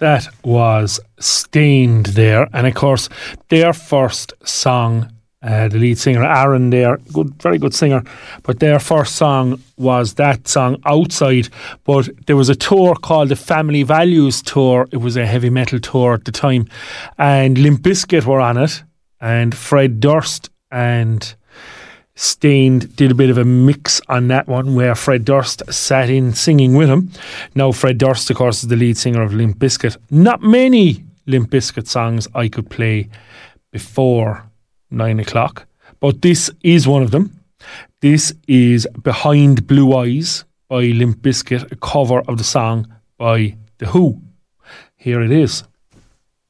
That was Stained there. And of course, their first song, the lead singer, Aaron there, very good singer, but their first song was that song, Outside. But there was a tour called the Family Values Tour. It was a heavy metal tour at the time. And Limp Bizkit were on it. And Fred Durst and Stained did a bit of a mix on that one where Fred Durst sat in singing with him. Now Fred Durst, of course, is the lead singer of Limp Bizkit. Not many Limp Bizkit songs I could play before 9 o'clock, but this is one of them. This is Behind Blue Eyes by Limp Bizkit, a cover of the song by The Who. Here it is.